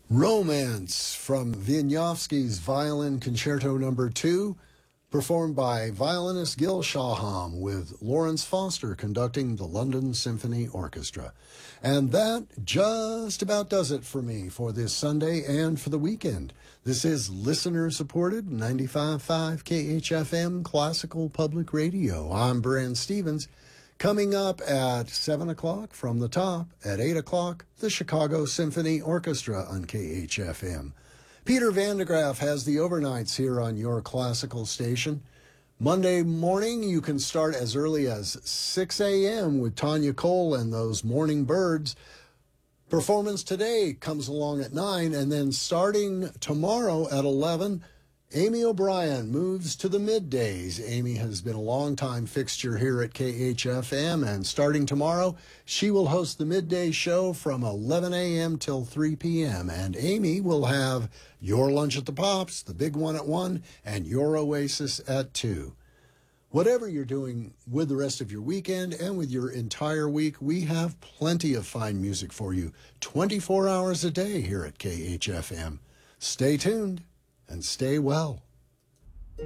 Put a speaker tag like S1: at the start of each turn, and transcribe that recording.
S1: Romance from Wieniawski's Violin Concerto No. 2, performed by violinist Gil Shaham with Lawrence Foster conducting the London Symphony Orchestra. And that just about does it for me for this Sunday and for the weekend. This is listener-supported 95.5 KHFM Classical Public Radio. I'm Brand Stevens. Coming up at 7 o'clock from the top, at 8 o'clock, the Chicago Symphony Orchestra on KHFM. Peter Van de Graaff has the overnights here on your classical station. Monday morning, you can start as early as 6 a.m. with Tanya Cole and those Morning Birds. Performance today comes along at 9, and then starting tomorrow at 11, Amy O'Brien moves to the middays. Amy has been a longtime fixture here at KHFM, and starting tomorrow, she will host the midday show from 11 a.m. till 3 p.m. And Amy will have Your Lunch at the Pops, the big one at 1, and Your Oasis at 2. Whatever you're doing with the rest of your weekend and with your entire week, we have plenty of fine music for you 24 hours a day here at KHFM. Stay tuned and stay well.